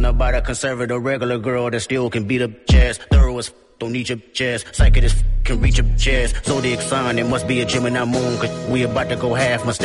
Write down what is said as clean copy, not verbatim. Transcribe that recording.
about a conservative regular girl that still can beat up jazz. Thorough as don't need your jazz. Psychic as can reach your jazz. Zodiac sign, it must be a Gemini moon, cause we about to go half. Must